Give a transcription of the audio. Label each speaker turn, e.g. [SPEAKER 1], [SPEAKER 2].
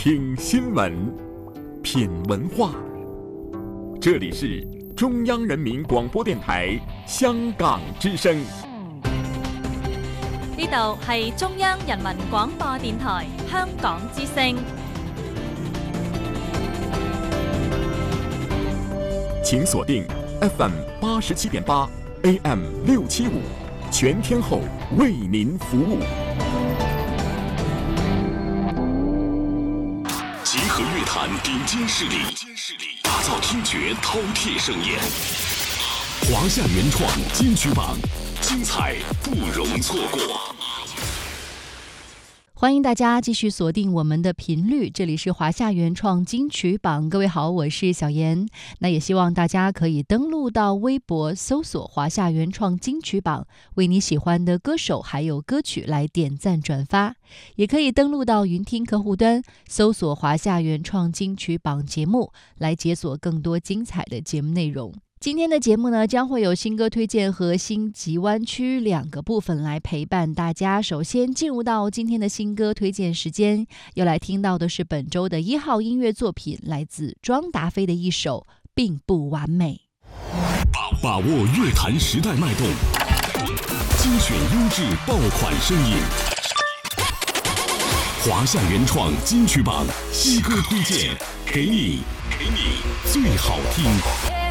[SPEAKER 1] 听新闻，品文化。这里是中央人民廣播電台香港之聲。
[SPEAKER 2] 呢度係中央人民廣播電台香港之聲。
[SPEAKER 1] 請鎖定 FM 87.8 AM 675，全天候為您服務。集合樂壇頂尖勢力，打造聽覺饕餮盛宴。華夏原創金曲榜，精彩不容錯過。
[SPEAKER 3] 歡迎大家繼續鎖定我們的頻率，這裡是華夏原創金曲榜。各位好，我是小妍。那也希望大家可以登錄到微博搜索華夏原創金曲榜，為你喜歡的歌手還有歌曲來點讚轉發。也可以登錄到雲聽客戶端，搜索華夏原創金曲榜節目，來解鎖更多精彩的節目內容。今天的節目呢，將會有新歌推薦和星級灣區兩個部分來陪伴大家。首先進入到今天的新歌推薦時間，要來聽到的是本周的1號音樂作品，來自莊達菲的一首《並不完美》。
[SPEAKER 1] 把握樂壇時代脈動，精選優質爆款聲音。華夏原創金曲榜新歌推薦，給你最好聽。